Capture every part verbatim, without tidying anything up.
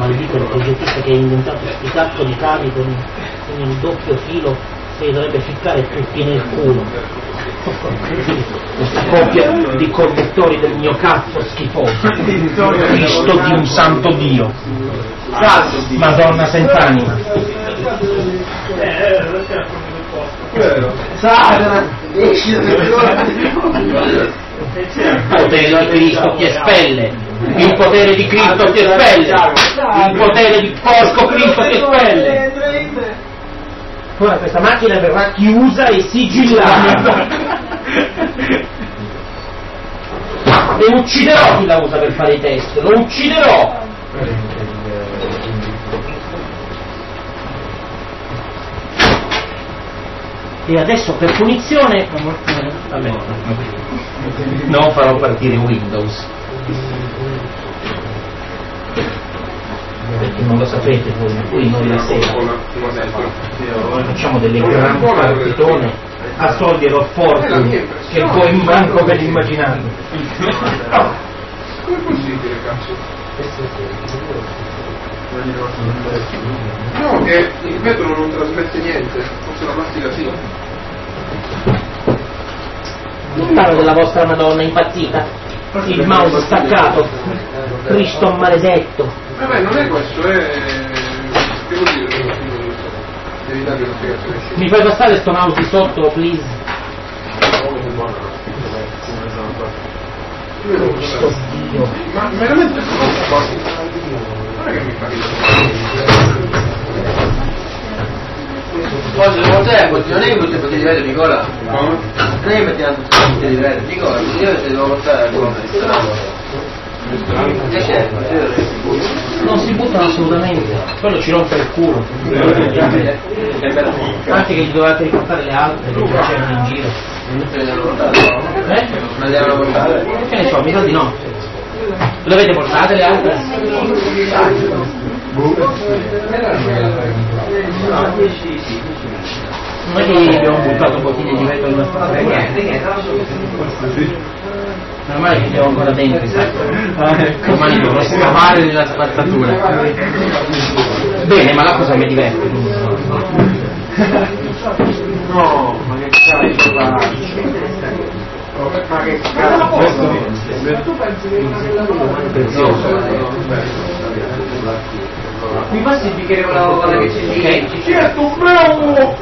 maledito il progettista che ha inventato questi cazzo di cavi con, con il doppio filo che dovrebbe ficcare tutti nel culo. Questa coppia di connettori del mio cazzo schifoso. Cristo di un santo Dio. Madonna senza anima. Satana, esci il potere di Cristo ti espelle, il potere di Cristo ti espelle, il potere di porco Cristo ti espelle. Ora questa macchina verrà chiusa e sigillata e ucciderò chi la usa per fare i test, lo ucciderò. E adesso per punizione vabbè, non farò partire Windows, perché non lo sapete voi, poi noi la sera facciamo delle gran partitone a soldi e lo fortune che poi in banco per immaginare. Come è possibile, cazzo? No, che il vetro non trasmette niente, forse la plastica sì. Non parlo della vostra Madonna impazzita, il mouse staccato, Cristo maledetto. Vabbè, non è questo, è... che vuol dire? Devi dargli una spiegazione. Mi fai passare sto mouse di sotto, please? Cristo Dio. Ma veramente non è che mi fa Poi non è non è che potete potete vedere Nicola? Non è che mettiamo tutti i potete vedere Nicola, io se devo portare non si buttano assolutamente, quello ci rompe il culo. Anche che gli dovevate riportare le altre che c'erano in giro. Eh? Non le devono portare? Che ne so, mi sa di no. Le avete portate le altre? Non è che gli abbiamo buttato bottiglie di vetro in una strada? Ormai che abbiamo ancora dentro, domani dovrò scavare nella spazzatura. Bene, ma la cosa mi diverte. no, ma che cazzo ma che cazzo tu pensi che mi passi il bicchiere con la cosa che c'è lì? certo, bravo!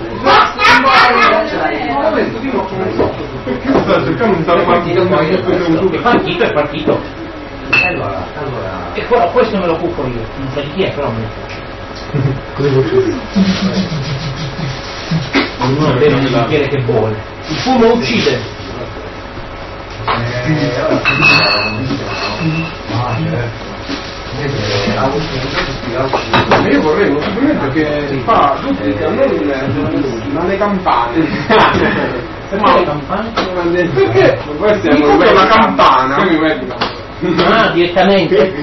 Perché sta cercando di dare partito poi È partito, è partito. Allora, allora. E però questo me lo cuffo io, non so di chi è, però me lo faccio. Ognuno beve il bicchiere che vuole. Il fumo uccide. io vorrei uno strumento che fa duplica non, non le campane. Ma le campane? Perché? Questa è una campana. Ah, direttamente?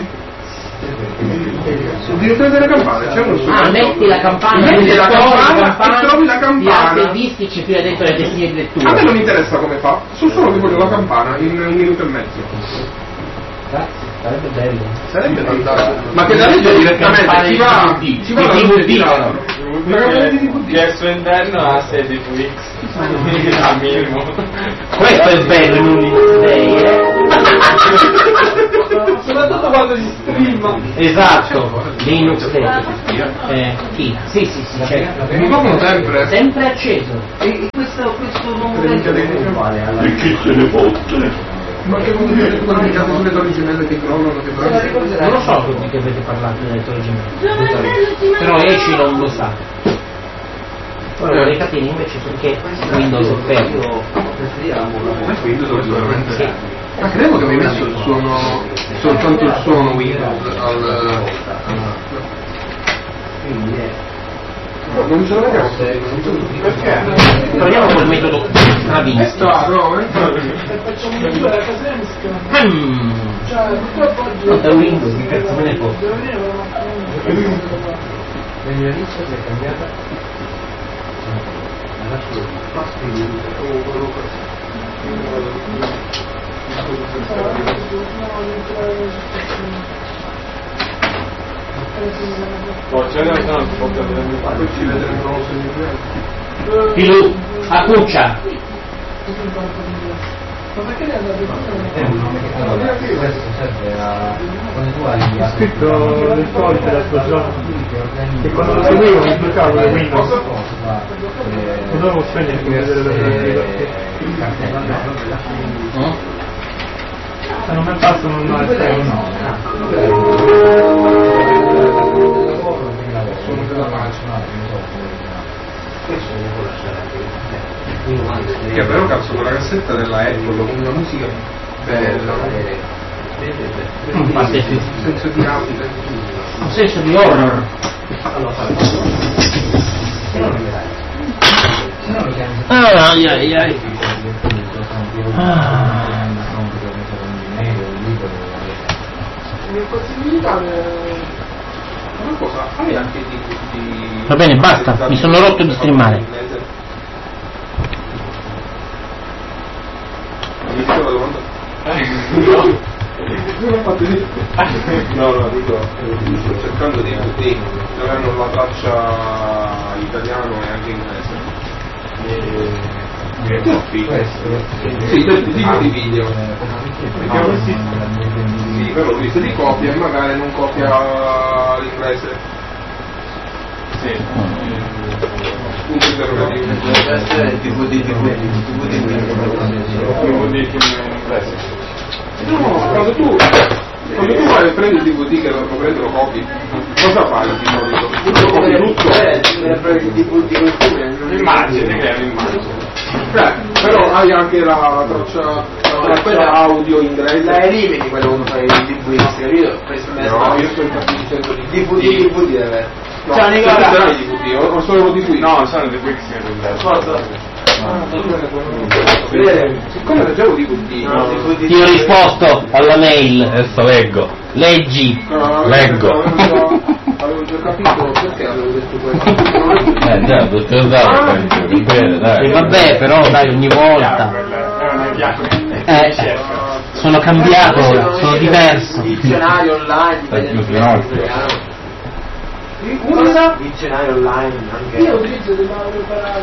Direttamente della campana, c'è uno strumento. Ah, metti la campana, metti la campana, campana e trovi la campana. Gli altri fila dentro le testine di lettura. A me non mi interessa come fa, so solo che voglio la campana in un minuto e mezzo. Grazie. Sarebbe bello. Sarebbe fantastico. Ma che la legge direttamente ci va, ci va la luce tirata. Che al suo interno ha sede F X. A minimo. Questo è bello in un Linux Day, eh? Soprattutto quando si streama. Esatto, Linux Day. Eh, chi? Sì, sì, sì, certo. Mi pongono sempre. Sempre acceso. E questo, questo nuovo vento uguale alla... E chi se ne fotte? Ma che vuol dire che quando diciamo sulle torri gemelle che crollano, che Non lo so di che avete parlato delle torri gemelle, però Eci non lo sa. Ora le catene invece perché Windows è aperto. Sì. Ma credo che avevi messo il suono, soltanto il suono Windows al... Non ce l'abbiamo? Perché? Proviamo col metodo Stravinsky. Hmm. Quanto Windows, che cazzo me ne fosse? La mia lista si è cambiata. Poi c'è da non si può vedere. Poi ci vedremo se Filù, a cuccia. Ma perché lei ha dato questo serve a quando tu hai ha scritto le codice da sposare che quando lo seguivo mi bloccavo le Windows non dovevo spegnere per vedere le se non mi passano non è esterno sono per la pace che però cazzo con la cassetta della Apple con una musica bella, Un un senso di rabbia, un senso di horror. Ah, ai ai ai. Ah. una cosa, fai anche di, di... Va bene, basta, mi sono rotto di streamare. La domanda? No, no, dico, sto cercando di tutti dove hanno la traccia italiano e anche inglese. Sì, tanti tipi di video. Sì, però lui se li copia e magari non copia l'inglese. Sì. Punto interrogativo. Deve essere D V D, D V D, D V D D V D in inglese. No, quando tu quando tu vai a prendere il D V D che lo prendo lo copi, cosa fai di solito? Lo copi tutto? L'immagine, che è un'immagine. Beh, però hai anche la, la traccia, la traccia audio inglese. La elimini quello quando fai il D V D, capito? No, io sto dicendo di D V D, D V D deve essere. no, cioè, ne hai D V D o solo D V D? No, sono D V D che in inglese. Siccome leggevo D V D, Ti ho risposto alla mail. Adesso leggo. Leggi. Leggo. Avevo già capito perché avevo detto questo. Eh già, dottor Zara, bene, E dai. vabbè, però dai, ogni volta. Eh, sono cambiato, sono diverso. Dizionario online. Stai più ginocchio. Cosa? Dizionario online anche. io utilizzo dei modo preparare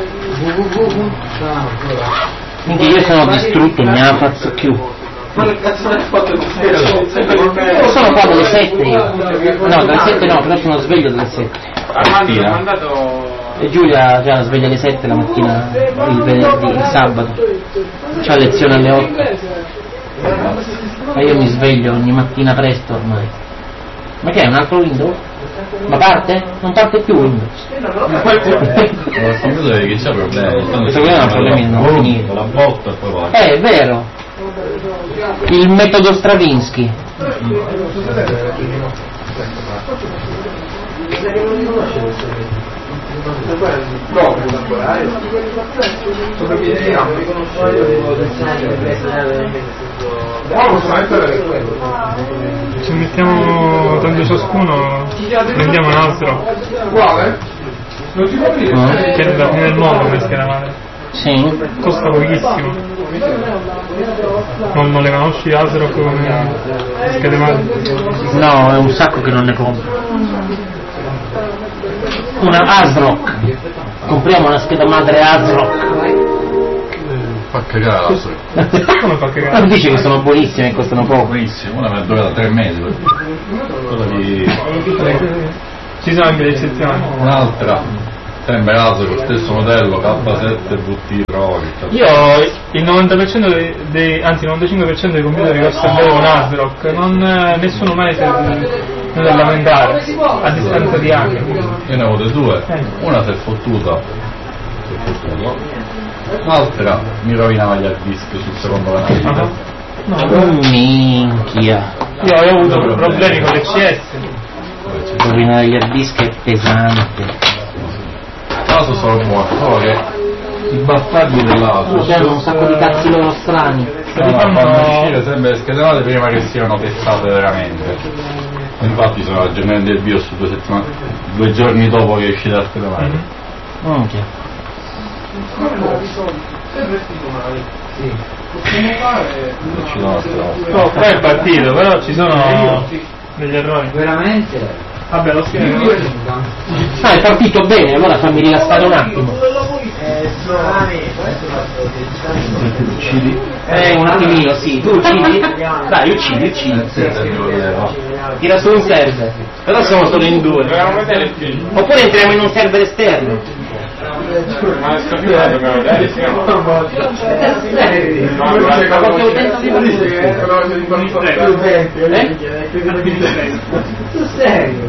Quindi io sono distrutto, mi ha fatto più. Ma che cazzo ne hai fatto di Io sono qua dalle sette io. No, dalle sette no, però sono sveglio dalle sette. Armando mi ha mandato... E Giulia già sveglia alle sette la mattina, il venerdì, il sabato. C'ha lezione alle otto. Ma io mi sveglio ogni mattina presto ormai. Ma che è, un altro Windows? Ma parte? Non parte più Windows. Il computer che c'ha problemi. Questo qui è un problema di non finire. La botta e poi va. Eh, è vero. Il metodo Stravinsky. No, ci mettiamo tanto ciascuno prendiamo un altro uguale? Non si può dire? che è la fine del mondo come si chiama Sì. costa pochissimo non, non le conosci Asrock come schede madre? No, è un sacco che non ne compro. Una ASRock. Compriamo una scheda madre ASRock. Fa cagare la sua. come fa cagare? Non dice che sono buonissime e costano poco. Buonissimo, una mi è durata tre mesi. Quella di... ci sono anche le eccezioni Un'altra. Sempre l'altro con lo stesso modello K sette V T Rory. io il novanta per cento dei, dei anzi il novantacinque per cento dei computer che ho assemblato con ASRock non nessuno mai si è venuto a lamentare a distanza di anni. Io ne ho avute due. Una si è fottuta. Si è fottuta. L'altra mi rovinava gli hard disk sul secondo canale. No, Minchia. io ho avuto problemi con l'E C S. Rovinare gli hard disk è pesante. L'Asus sono buono, solo che i baffagli dell'Asus C'hanno un sacco di cazzi loro strani. no, fanno uscire sempre le schede prima che siano testate veramente. Infatti sono aggiornamenti del BIOS due settimane, due giorni dopo che è uscita la scheda madre. Minchia. Ci sono state. No, poi è partito, però ci sono degli errori. veramente Vabbè, lo scherzo. Ah, è partito bene, allora fammi rilassare un attimo. Eh, un attimino, sì, tu uccidi? Dai, uccidi, uccidi. Tira su un server. Però siamo solo in due. Oppure entriamo in un server esterno. Ma sto filmato dobbiamo vedere, sì, no? Sul serio?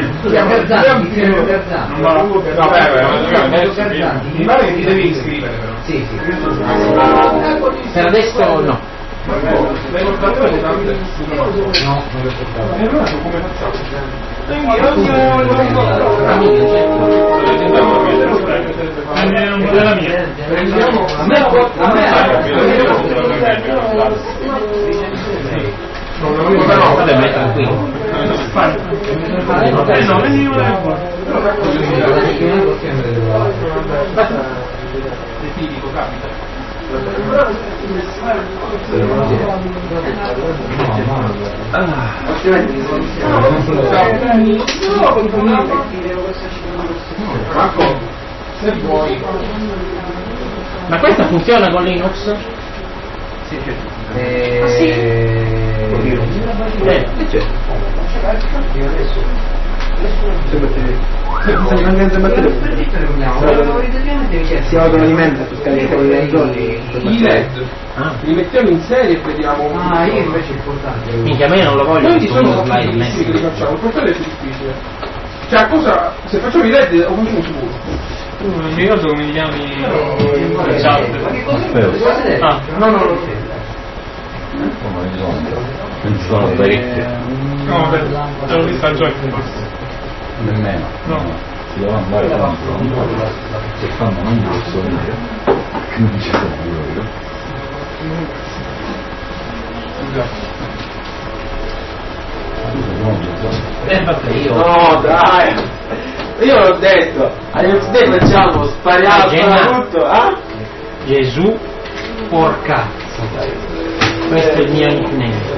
Mi pare che ti devi iscrivere però. Sì, sì. Per adesso no. L'hai portato le tante? No, non l'ho portato. E allora come facciamo? Prendere un po' della mia. A me, a me. Vabbè, ma è tranquillo. Eh no, prendi una del buono. Marco, se vuoi. Ma questa funziona con Linux? Eh, sì. Eh, si autoalimenta per scaricare le canzoni. I L E D. Ah. Li mettiamo in serie e vediamo. Ah, io invece è importante. minchia, a me non lo voglio. Quindi sono questo slide difficili che li messo. facciamo, il portale è più difficile. Cioè, cosa. Se facciamo i L E D o facciamo sicuro? Non mi ricordo come ti chiami. Aspetta, Ah, No, no, no. come ci sono? Non ci sono parecchie. no, vabbè, l'ho vista a giochi forse. Nemmeno. No. Si deve andare contro. Se fanno non posso dire. Non ci sono io. Eh, vabbè, io. No, dai! Io l'ho detto, alle te facciamo spariamo tutto, eh? Gesù porcazzo. Questo è il mio nickname.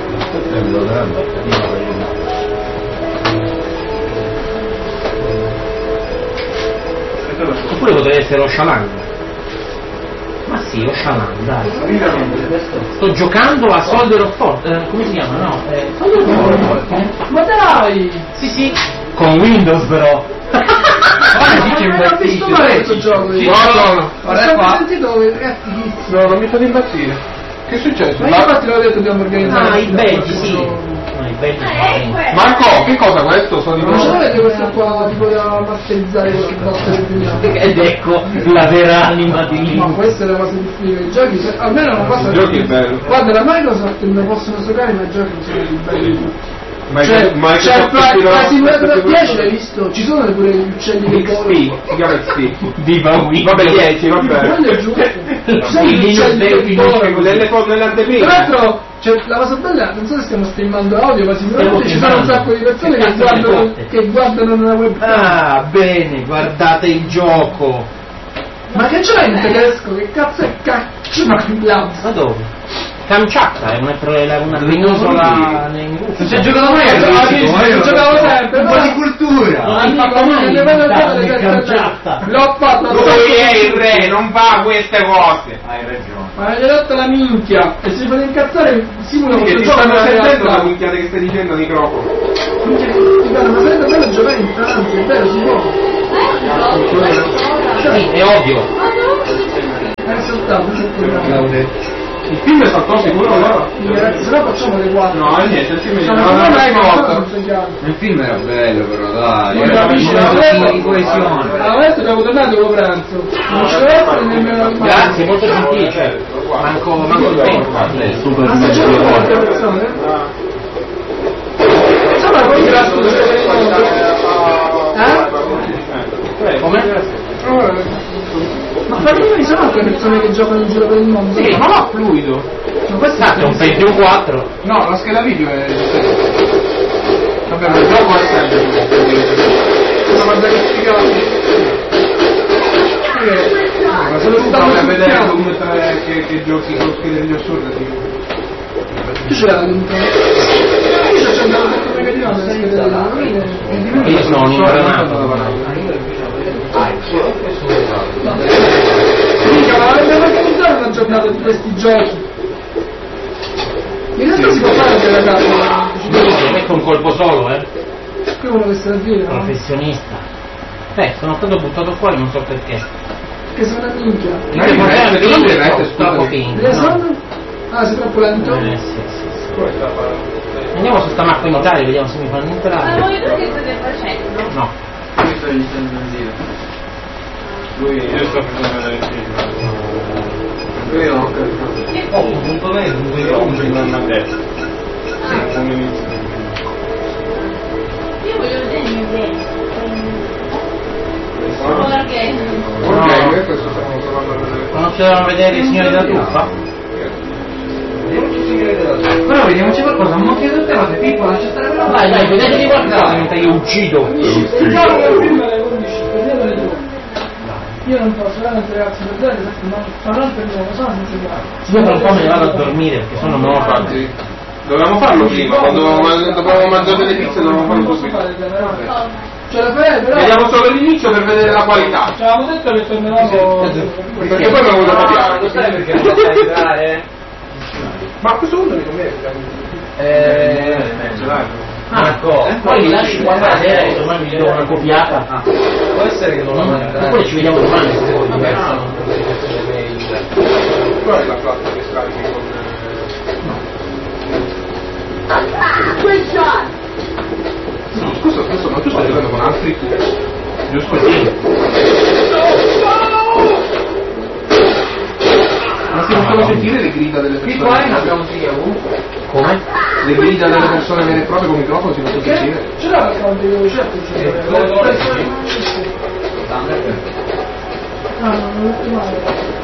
Oppure potrebbe essere Oshalan. Ma sì, Oshalan, dai. Sto giocando a Soldier of Fortune. Eh, come si chiama? No? Eh, Soldier of Fortune. Ma dai! Sì, sì. Con Windows però. Ma dice un visto male questo gioco. No, no, no. Guarda qua. Sentito ragazzi. No, non mi fate impazzire. Che è successo? Ma io infatti l'ho detto dobbiamo organizzare. Ah, i badge, sì. No, i badge sono Marco, che cosa questo? Sono di Non ce l'avete questo qua tipo da masterizzare qualche volta del duemila? ed ecco la vera anima di Ma Linux. questa è la cosa difficile, i giochi, se- almeno una cosa. I giochi è bello. Guarda, la Microsoft non possono giocare ma i giochi sono di belli. Ma Cioè, ma c'è il Flight Flight Simulator dieci, l'hai visto? Ci sono pure gli uccelli che X P, volano. si chiama X P. Viva Wii. Vabbè, dieci, vabbè. Quello è giusto. Ci sono Sì, gli Linux uccelli deve che finire volano. Nelle fo- nelle Tra anteprime. l'altro, cioè, la cosa bella, non so se stiamo streamando audio, ma sicuramente ci sono un filmando. sacco di persone che Cazzo ne guardano, fotte? che guardano nella webcam. Ah, bene, guardate il gioco. Ma che c'è in tedesco? Che cazzo è caccio? Ma Ma dove? Kamchatka è una, è una penisola in Russia. Non c'è giocato mai a io giocavo sempre, un po' di cultura. Non hai fatto mai il Kamchatka. L'ho fatto. Lui è il re, non fa queste cose. Hai ragione. Ma gli hai dato la minchia e si fa incazzare simula Che questo ti gioco stanno nella sentendo la realtà. minchiata che stai dicendo al microfono. Minchia, ti guarda, ma sarebbe bello giocare in Francia, è vero, si può. Sì, è ovvio. È saltato, non è quello. Il film è saltato sicuro allora? Se no facciamo le quattro. No, niente, il film è No, no, no, no, no, prima no, volta. non so chiaro. Il film era bello però, dai. Non Era capisci, un l'avevo gioco detto- di coesione. L'avevo detto devo tornare dopo pranzo. Non ce l'ho fatto nemmeno il Grazie, molto gentile. Cioè, manco, manco il tempo. Super Ma se c'è bello. molte persone? Insomma, poi ti la scusa. Eh? Come? Ma praticamente sono altre persone che giocano in giro per il mondo? Sì, Ma va fluido. Ma questo Esatto, è un Pentium quattro. No, la scheda video è vabbè, ma il gioco è sempre una guarda che figata. ma se lo stanno a vedere il documentario che, che giochi con schede video assurde tipo. Tu ce l'hai dentro? Io ci ho andato detto negativamente le schede Io sono un ingranato. Mica, ma avrebbe organizzato una giornata di questi giochi. In realtà si può fare anche la casa. Questo è un colpo solo, eh. Qui uno che se la dire, no? Professionista. Eh, sono stato buttato fuori, non so perché. Che sei una minchia. Ma il problema è che io sono troppo ping. Le sono? Ah, sei troppo lento? Eh, sì, sì, sì. Andiamo su sta mappa in Italia, vediamo se mi fanno entrare. Ma voi due che state facendo? No. Io sto iniziando a dire. Lui, io sto facendo vedere il film. Lui non ho capito. Oh, un punto medio, un Io ho un film a destra. Un inizio. Io voglio vedere il mio game. Perché? Ok, questo stiamo trovando delle Non ci dovevamo vedere i signori della truffa? Però vediamoci qualcosa, non chiedo tutte cose, Pippo, lascia stare però. Dai, dai, vedetevi qualcosa mentre io uccido. Diciamo che il film alle undici, vedetele tu. Io non posso, veramente ragazzi, vedete, ma non per me, lo so, non si può. Io tra un po' me ne vado a dormire perché sono morto. Dovevamo farlo prima, quando dovevamo mangiare delle pizze dovevamo farlo subito. Ce la fai, però. Vediamo solo l'inizio per vedere la qualità. Ci avevamo detto che torneravamo. Perché poi abbiamo avuto Ah, lo sai perché non lo sai entrare? Ma a questo punto mi conviene. Eh... Ah, poi li lasci qua la sera e domani mi do una copiata. Può essere che non lo E entrare. poi ci vediamo domani. Qual è la classe che scarichi con... No, scusa, scusa, ma tu stai giocando con altri? Giusto? Sì. Ma si possono sentire le grida delle persone? Qui qua abbiamo musica ovunque. Come? Le grida delle persone vere e proprie con microfono si possono sentire? Ce l'ha la fonte di certo, ce l'ha. Ah, no, non è male.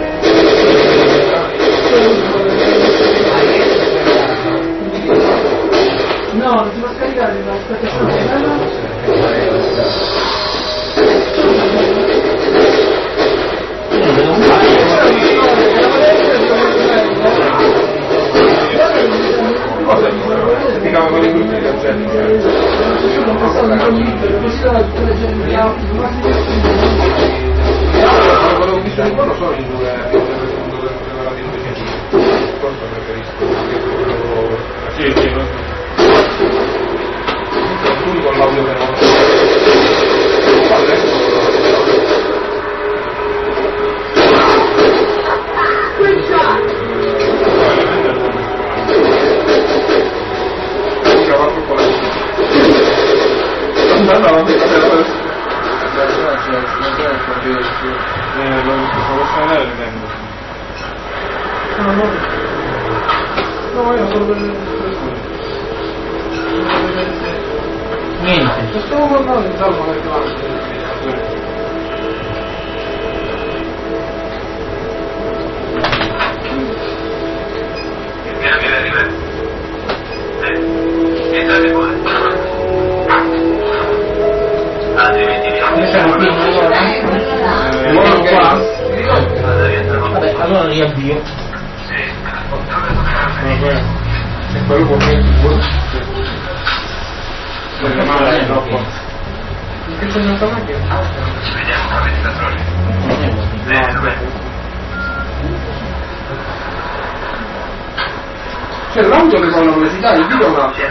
No, non si può scaricare, ma aspetta, c'è una Cosa? Si chiama con i gruppi di oggetti. Quello che visto di quello sono in due dove la di due questo preferisco. Sì, sì, lo so. Alcuni con l'audio che non andando avanti con la Eh, lo posso vedere vedendo. No, no. No, io solo per... Niente. Stavo guardando in salvo perché avanti. Noi siamo qui, allora. buono qua? Vabbè, allora riavvio. E quello può essere buono. Male è troppo. Che c'è una macchina? Cioè l'audio che fa una velocità, il video è un'altra.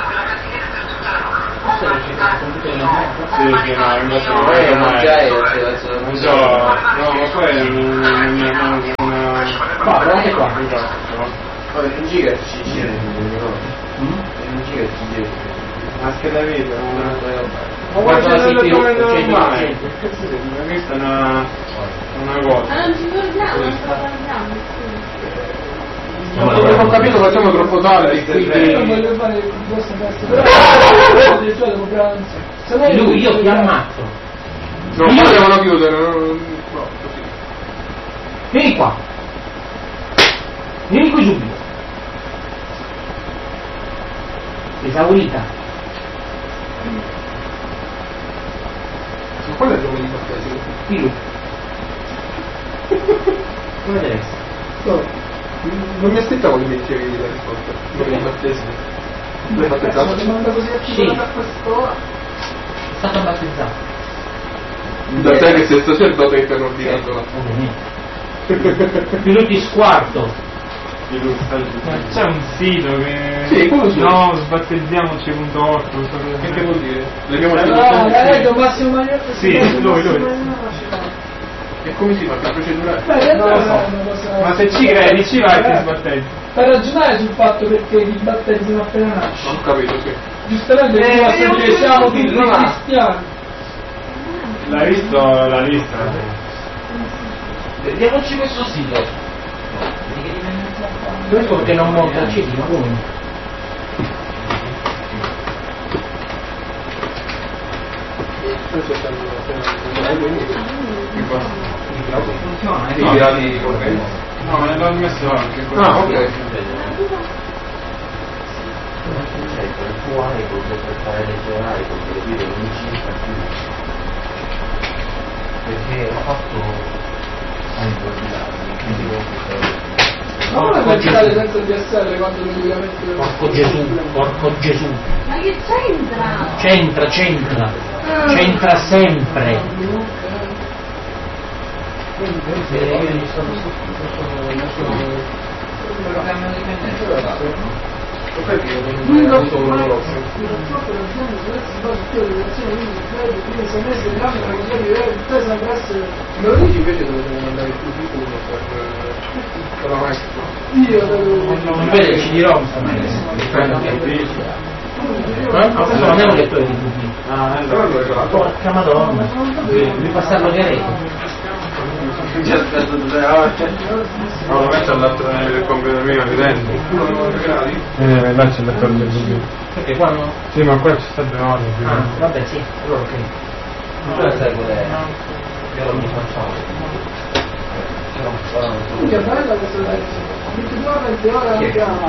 Sì, sì, no, invece no, Eh, non non è. già è Non so, no, ma poi è una... Qua, guardate qua. Vabbè, un giga ci gira, un giga ci gira. Ma scheda video, Ma ma guarda guarda la il C P U, come c'è il normale. cento. Questa è una... una cosa. Ma non ci guardiamo, non sto guardando, Non ho capito, facciamo troppo tardi, quindi... Non voglio fare il vostro testo, però addirittura devo comprare. Se vuoi Lui, io ti ammazzo. Non Io- potevano chiudere, no, no, così. Vieni qua. Vieni qui subito. Esaurita. Ma qual è il nome di battesimo? Pilu. Come deve essere? No, non mi aspettavo che mi dicevi la risposta. Nome di battesimo. L'hai battezzato? Domanda così Sì. attiva a quest'ora. È stato battezzato. Da te che sei sacerdote che ti hanno ordinato là. Minuti squarto. Ma c'è un sito che... Sì, quello sì. No, sbattezziamoci punto org. Che che vuol dire? Leghiamo il Ah, filo. ecco, Massimo Magnoli. Sì, lui, lui. E come si fa? Per procedurale? Beh, in realtà Non lo so. è una cosa- Ma se ci credi, ci vai e ti sbattezzi. Per ragionare sul fatto perché ti battezzino appena nasci. Non ho capito, sì. Giustamente Eh, tu basta io dire non siamo so tutti dirlo, va. cristiani. L'hai visto la lista? Vediamoci questo sito. Questo perché non monta il cedino, come? Funziona, I pirati di corrente. No, me ne l'ho messo anche. Ah, ok. Perché ho fatto anni quindi Ma come puoi girare senza D S L quando devi mettere... Porco Gesù, porco Gesù. Ma che c'entra? C'entra, c'entra. C'entra sempre. L'unico purtroppo la gente si basa più alle relazioni, quindi prima sei mesi dell'anno per così dire te sembra essere... Me lo dici invece dove devo mandare il tuo sicuro per, per la maestra? Io devo... Non vede, ci dirò stamattina. Eh? No, questo non è un lettore di D V D. Ah, allora, Porca madonna. Devi passarlo via rete. Ci aspetto due ore. No, lo metto all'altro del computer mio lì dentro. Eh, là c'è il lettore del D V D. Perché qua no? Sì, ma qua ci sta due ore. Ah, vabbè sì, allora ok. non sai qual è, però mi facciamo. Quindi è bella questa lezione. ventidue venti ore anche a...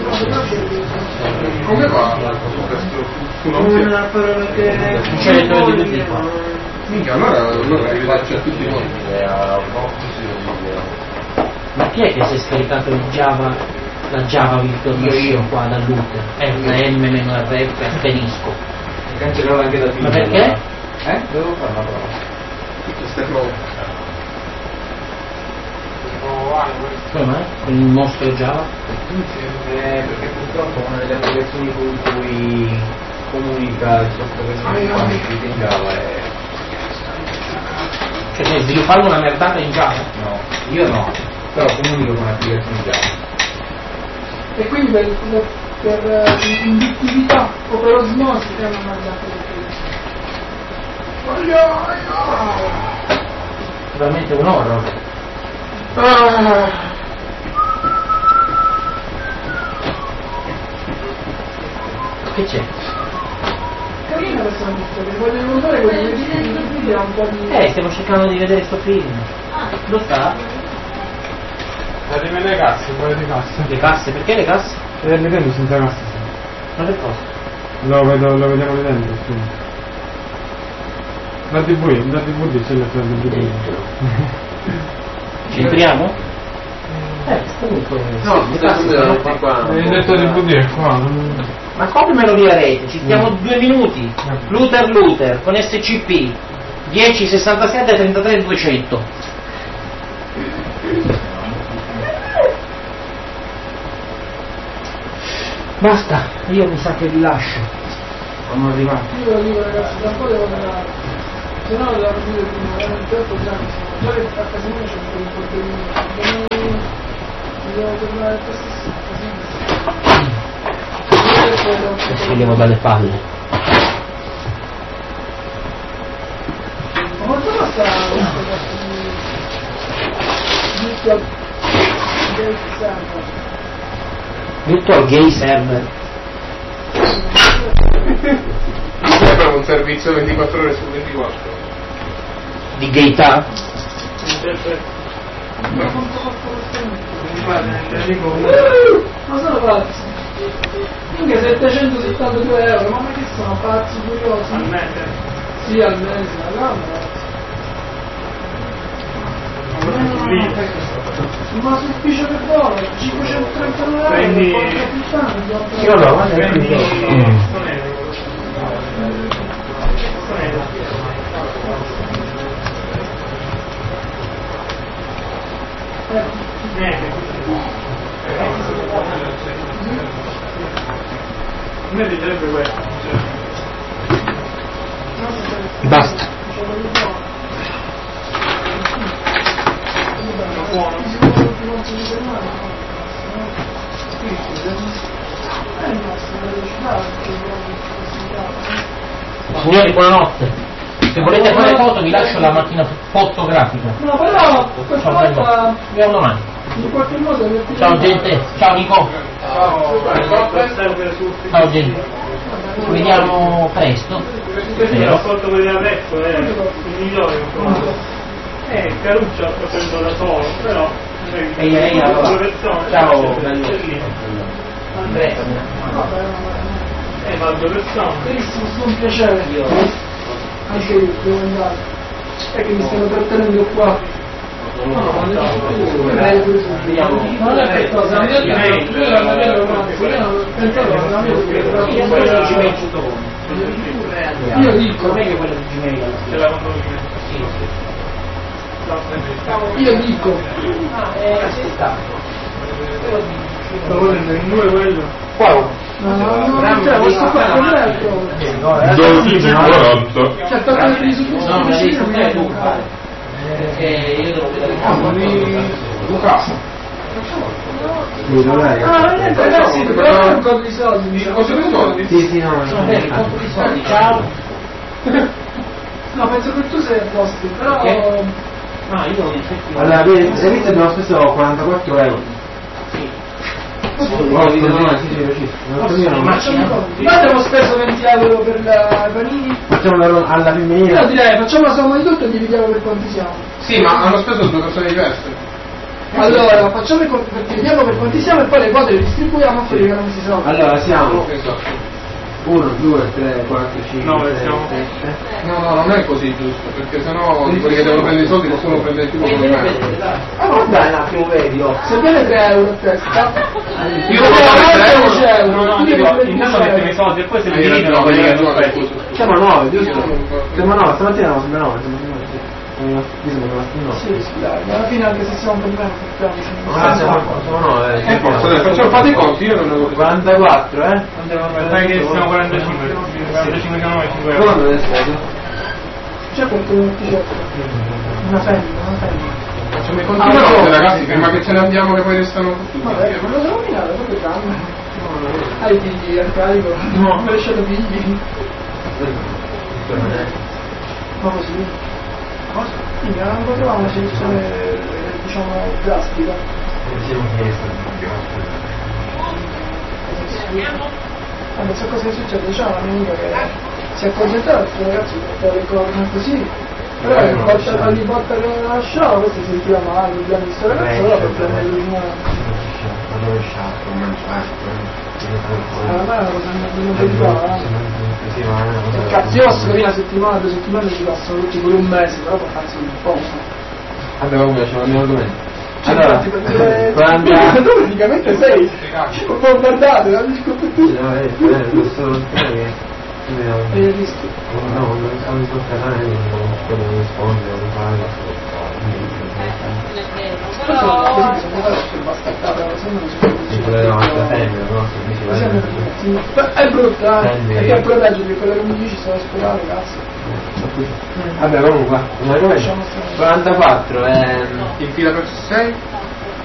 come va su questo? Tu non Non c'è lettore di D V D qua. Minchia, allora, allora arrivederci a tutti noi. Ma chi è che si è scaricato il Java, la Java Virtual Machine qua dall'Uther? R M meno R F asterisco. Cancellerò anche da prima. Ma perché? Eh? Devo fare una prova. Queste prove. Come mai? Il mostro Java? Eh, perché purtroppo una delle applicazioni con cui comunica il software in Java è... Cioè devi sviluppare una merdata in Java? No, io no, però comunico con applicazioni Java. E quindi per, per, per uh, induttività o per osmosi è una mangiata di Veramente un horror. ah. Che c'è? Carina questa notizia, perché voglio ricordare quelli che di un po' di... Eh, stiamo cercando di vedere sto film. Dove sta? Arriva le casse, poi le casse. Le casse, perché le casse? E lì dentro senza casse. Ma che cosa? Lo, vedo, lo vediamo lì dentro, sì. La D V D, la D V D c'è la D V D. Ci entriamo? Eh, comunque... No, le stai casse subito sono tutti qua. qua. Il lettore D V D è qua. non- Ma coprimelo via rete, ci stiamo due minuti. Luther Luther con S C P dieci sessantasette trentatré duecento. Basta, io mi sa che vi lascio. Sono arrivato. Io lo dico ragazzi, da un po' devo andare, se no devo dire prima, veramente otto giorni sono, già che a casa mia c'è un po' di portellino, mi devo tornare a questa E sceglievo dalle palle. Ma quanto costa questa cosa di virtual gate server? Virtual Gay Server. Sembra un servizio ventiquattro ore su ventiquattro. Di gaytà? Ma sono pazzi. Minchia settecentosettantadue euro, ma che sono pazzi curiosi? Al mese? Sì, al mese, allora Ma ufficio per volo, cinquecentotrentadue euro, Prendi- Io no, guarda, è Prendi- qui. Mm. A me piacerebbe questo. Basta. Signori, buonanotte. Se volete fare foto vi lascio la macchina fotografica. No, però questa Ciao, prego. volta Vi ho domani. in qualche modo mi ha Ciao gente, ciao Nico. Ciao gente. Ci vediamo presto. Questo Spero. l'ho fatto vedere adesso, è il migliore. Eh, Caruccio ha fatto da solo, però... Ehi, ehi, allora. due persone. Ciao, Bellissimo. Andrea. Eh, ma due persone. Benissimo, è stato un piacere. Anche io devo andare. È che mi stanno trattenendo qua. No, no, non è per cosa, mi ha detto, io la vedo romanzo, io non pensavo che la vedo io dico, meglio quello di Gmail. Ce la conto io dico, sto volendo in due quello. no, no, no, cioè, questo qua è un altro. dodici quaranta. Cioè, toccare di su No, me l'hai detto te tu. Perché io devo vedere. Luca, Ah, niente, ragazzi, però è un conto di soldi. mi cosa di soldi? Sì, sì, no, Sono bene, il conto di soldi, ciao. No, penso che tu sei a posto, però... Perché? No, io in effetti. allora, vedi, hai visto abbiamo speso quarantaquattro euro. Oh, sì, no, sì, sì, sì. Non so io, non- Noi abbiamo speso venti euro per la- i panini. Facciamo la- alla Io femminile. direi, facciamo la somma di tutto e dividiamo per quanti siamo. Sì, ma hanno speso due persone diverse. Allora, facciamo i conti, dividiamo per quanti siamo e poi le quote le distribuiamo a quelli che non si sono. Allora siamo Esatto. uno, due, tre, quattro, cinque, No, sei, siamo- sette. No, no, non è così giusto, perché sennò quelli che devono prendere i soldi nessuno prende più come me. Ah, ma dai un attimo, vedi, oh. Se viene tre euro a testa, Io devo dare tre euro. dieci euro, No, no, tu devi dico, prendere intanto dieci mettiamo i euro. soldi e poi se li Hai dividono ragione, quelli hai che non ragione, speso. scusa, scusa. Siamo nove, giusto? Io- Siamo nove, stamattina eravamo sempre nove, siamo sempre nove, sì. Siamo rimasti- io sono rimasto in nove. Sì, sì, dai, ma alla fine anche se siamo un po' meno, facciamoci. Ah, siamo, siamo nove, eh. Eh, forza, dai, facciamo fate i conti, io non ne avevo quarantaquattro, eh? Dai che siamo quarantacinque, quarantacinque siamo noi, cinque euro. Quando è stato? C'è qualcuno che ti cerca? Una femmina, una femmina. Facciamo i conti di notte, ragazzi, prima che ce ne andiamo che poi restano tutti. Vabbè, ma lo devo minare, proprio calma. Hai figli a carico? No, mi hai lasciato figli. Ma così? Cosa? Quindi non potevamo una soluzione, diciamo, drastica. Vabbè, so cosa è successo? Diciamo una mia amica che si è accontentata, questo ragazzo portava le corna così, però ogni volta, ogni volta che la lasciava questo si sentiva male, il piano di sto ragazzo, allora per prendere l'urinale. Ah, ma è una cosa che non vedeva, eh. Cazzo, io posso capire una settimana, due settimane ci passano tutti per un mese, però per cazzo di un po'. Vabbè, comunque ce l'abbiamo domani. Cioè, Allora, infatti, perché- quaranta. tu praticamente sei bombardato, non dico per Sì, tu. no, eh, eh, questo che E il rischio. no, non siamo in sul canale, non potevo rispondere, non fare. Questo così bisogna fare perché basta attaccare, se no non si può Si poteva anche prendere, no? Se mi si Così va almeno- è brutta, eh? Prendi- Perché è pure peggio di quello che mi dici, sono ospedale, cazzo. Vabbè, comunque, come come? Lasciamo stare. quarantaquattro, ehm... In fila per sei?